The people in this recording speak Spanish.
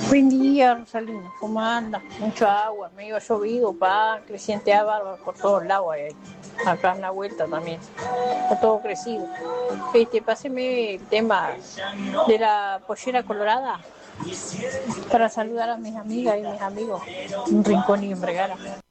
Buen día, Rosalina. ¿Cómo anda? Mucha agua, medio llovido, creciente bárbaro por todos lados. Acá en la vuelta también. Está todo crecido. Páseme el tema de la pollera colorada para saludar a mis amigas y mis amigos. Un rincón y en Vergara.